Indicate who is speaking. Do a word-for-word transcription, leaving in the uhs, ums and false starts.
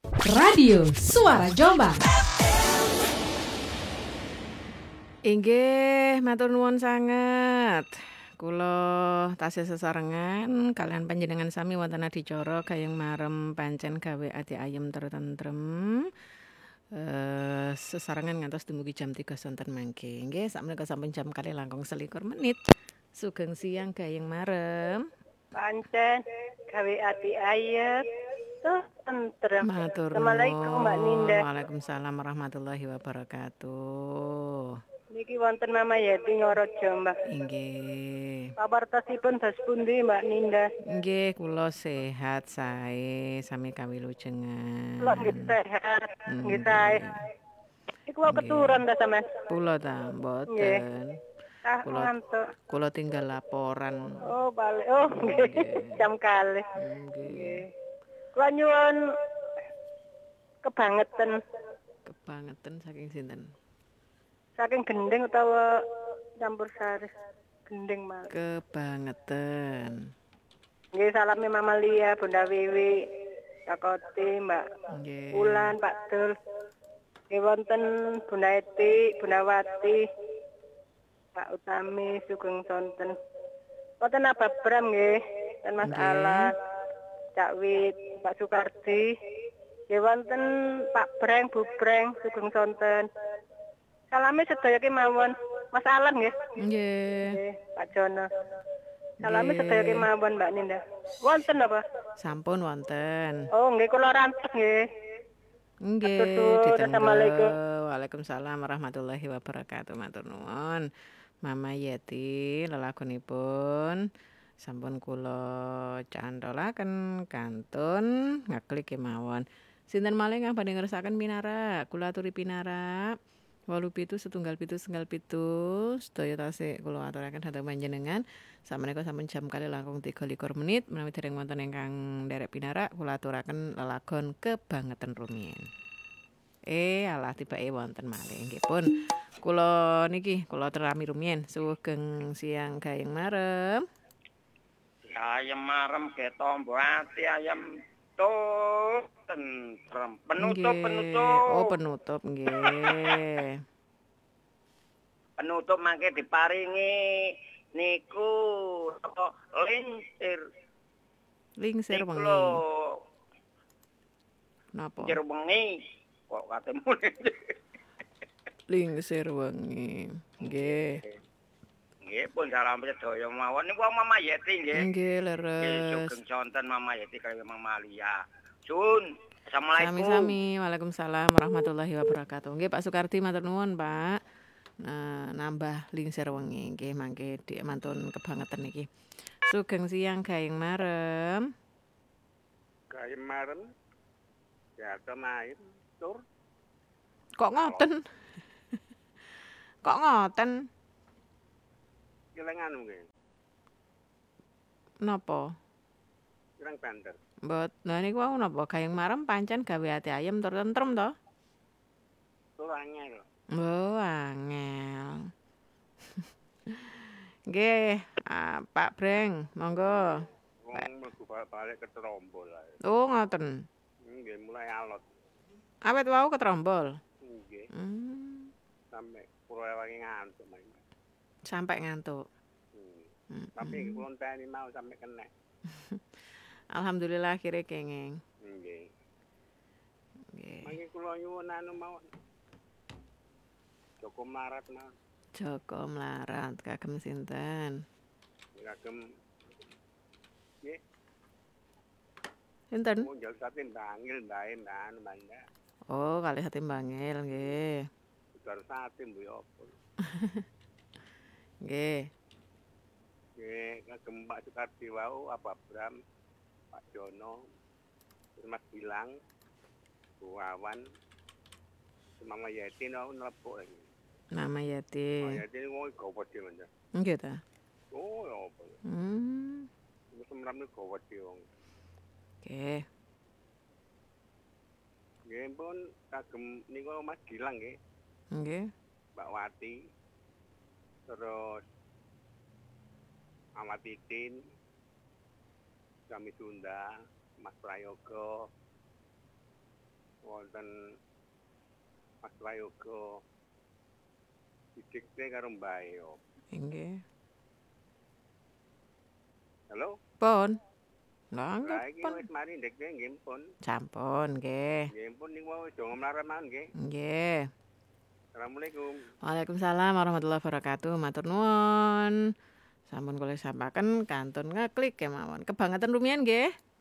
Speaker 1: Radio Suara Jombang.
Speaker 2: Inggih, matur nuwun sanget. Kula tasih sesarengan kalian panjenengan sami wonten adicara gayeng marem pancen gawe ati ayem tur tentrem. Eh, sesarengan ngantos dumugi jam tiga sonten mangke. Nggih, sakmenika sampun jam kalih langkung selikur menit. Sugeng siang gayeng marem.
Speaker 3: Pancen gawe ati ayem tur tentrem.
Speaker 2: Matur
Speaker 3: Assalamualaikum Mbak Ninda.
Speaker 2: Waalaikumsalam warahmatullahi wabarakatuh.
Speaker 3: Niki wonten Mama Yeti Ngoro Jombang.
Speaker 2: Inggih.
Speaker 3: Pawartosipun dos pundi Mbak Ninda?
Speaker 2: Nggih, kula sehat sae sami kawilujengan.
Speaker 3: Kula nggih sehat, nggih
Speaker 2: Nggih.
Speaker 3: sae. Iku wae
Speaker 2: Nggih.
Speaker 3: keturun ta sampean?
Speaker 2: Kula ta
Speaker 3: Nggih.
Speaker 2: mboten.
Speaker 3: Ah,
Speaker 2: Kula
Speaker 3: ngantuk.
Speaker 2: kula tinggal laporan.
Speaker 3: Oh, balik. Oh, nggih.
Speaker 2: Nggih.
Speaker 3: Jam kalih.
Speaker 2: Nggih.
Speaker 3: Nggih. Kula nyuwun kebangetan
Speaker 2: Kebangetan saking sinten?
Speaker 3: saking gending utawa campur sari. Gending mal.
Speaker 2: Kebangetan.
Speaker 3: Nggih, salami Mama Lia, Bunda Wiwi, Kak Koti, Mbak
Speaker 2: Nggih.
Speaker 3: Ulan, Pak Dul. Nggih wonten Bunda Eti, Bunda Wati, Pak Utami, Sugeng Sonten. Wonten Abah Bram nggih, dan Mas
Speaker 2: Nggih.
Speaker 3: Alas, Cak Wit, Pak Sukardi. Nggih wonten Pak Breng, Bu Breng, Sugeng Sonten. Salami sedaya kemawon. Mas Alan nggih.
Speaker 2: Nggih.
Speaker 3: Nggih, Pak Jono. Salami
Speaker 2: Nggih.
Speaker 3: sedaya kemawon Mbak Ninda. Wonten apa?
Speaker 2: Sampun wonten.
Speaker 3: Oh, nggih kula rantes nggih.
Speaker 2: Nggih,
Speaker 3: Matur nuwun.
Speaker 2: ditenggo.
Speaker 3: Assalamualaikum.
Speaker 2: Waalaikumsalam warahmatullahi wabarakatuh. Matur nuwun. Mama Yeti lelakonipun sampun kula cantolaken kantun ngeklik kemawon. Sinten malih kang badhe ngersakaken pinarak? Kula aturi pinarak. Walu pitu setunggal pitu setunggal pitu sedaya tasih kula aturaken dhateng panjenengan. Sakmenika sampun jam kalih langkung tiga likur menit menawi dereng wonten ingkang nderek pinarak kula aturaken lelagon kebangetan rumiyin. Eh alah tibake wonten malih nggih pun. Kula niki kula terami rumiyin sugeng siang gayeng marem.
Speaker 4: Ayam marem ke tombo ati ayam tuh tentrem. Penutup,
Speaker 2: Nggih.
Speaker 4: penutup.
Speaker 2: Oh penutup nggih.
Speaker 4: Penutup mangke diparingi niku apa lingsir.
Speaker 2: Lingsir
Speaker 4: Niku
Speaker 2: wengi.
Speaker 4: lho
Speaker 2: Napa?
Speaker 4: lingsir wengi. Kok kate mule.
Speaker 2: Lingsir wengi. Nggih.
Speaker 4: Nggih pun salam sedaya mawon niku Mama Yeti nggih.
Speaker 2: Nggih
Speaker 4: Nggih
Speaker 2: leres.
Speaker 4: sugeng sonten Mama Yeti kaliyan Mama Lia. Sun. Assalamualaikum.
Speaker 2: Sami-sami. Waalaikumsalam warahmatullahi wabarakatuh. Nggih Pak Sukardi matur nuwun, Pak. Nah, nambah lingsir wengi nggih mangke dik mantun kebangetan niki. Sugeng siang gayeng marem.
Speaker 5: Gayem marem. Ya main tur.
Speaker 2: Kok ngoten? Kok ngoten?
Speaker 5: Kelengan mungkin.
Speaker 2: Napa?
Speaker 5: Kurang banter.
Speaker 2: Mbot, lha niku wau napa gayeng marem pancen gawe ati ayem tur tentrem to?
Speaker 5: Tur angel.
Speaker 2: Oh, angel. Nggih, ah, Pak Breng, monggo.
Speaker 5: Wong mlebu balik ke Trombol ae.
Speaker 2: Oh, ngoten.
Speaker 5: Nggih mulai alot.
Speaker 2: Awet wau ketrombol.
Speaker 5: Nggih.
Speaker 2: Hmm,
Speaker 5: Sampai kula lagi ngantuk main.
Speaker 2: sampai ngantuk.
Speaker 5: Hmm. Tapi kula enteni mau sampai kena.
Speaker 2: Alhamdulillah akhirnya kenging.
Speaker 5: Nggih.
Speaker 2: Nggih.
Speaker 5: Mangke kula nyuwun anu mawon. Joko Marat mawon.
Speaker 2: Joko Mlarat kagem sinten?
Speaker 5: Kagem nggih,
Speaker 2: Sinten?
Speaker 5: mau jauh satin bangil ndae ndan mangga.
Speaker 2: Oh, kalih Hati Bangil nggih.
Speaker 5: Udar satin bu ya apa.
Speaker 2: Nggih.
Speaker 5: Nggih, kagem Pak Sukardi wau apa Bram, Pak Jono, Mas Gilang, Bu Wawan, Mama Yeti no nelepuk lagi.
Speaker 2: Mama
Speaker 5: Mama
Speaker 2: Yati.
Speaker 5: Yeti ini ngomong gawat dia mana?
Speaker 2: Nggih ta?
Speaker 5: Oh ya apa?
Speaker 2: Hmm.
Speaker 5: Terus meram ini gawat dia wong.
Speaker 2: Nggih.
Speaker 5: Nggih pun kagem niku Mas Gilang nggih,
Speaker 2: Nggih.
Speaker 5: Mbak Wati, terus Ahmad Titin, Kami Sunda, Mas Prayogo, wonten Mas Prayoga didikte karo Mbayo.
Speaker 2: Nggih.
Speaker 5: Halo?
Speaker 2: Pun. Lah
Speaker 5: Lah
Speaker 2: nggih
Speaker 5: iki
Speaker 2: pun.
Speaker 5: wis mari ndekne nggih pun.
Speaker 2: Sampun nggih.
Speaker 5: Nggih pun niku wau aja ngomlareman nggih.
Speaker 2: Nggih.
Speaker 5: Assalamualaikum.
Speaker 2: Waalaikumsalam warahmatullahi wabarakatuh. Matur nuwun. Sampun kula sampaken kantun ngeklik kemawon. Kebangetan rumiyin nggih.